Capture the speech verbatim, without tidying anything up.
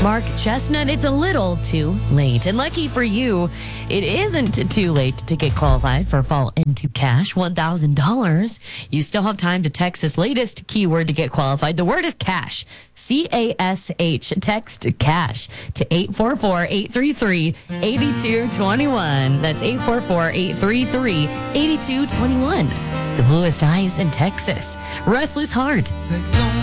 Mark Chestnut, it's a little too late. And lucky for you, it isn't too late to get qualified for Fall Into Cash, one thousand dollars. You still have time to text this latest keyword to get qualified. The word is cash. C A S H. Text cash to eight four four, eight three three, eight two two one. That's eight four four, eight three three, eight two two one. The bluest eyes in Texas. Restless Heart.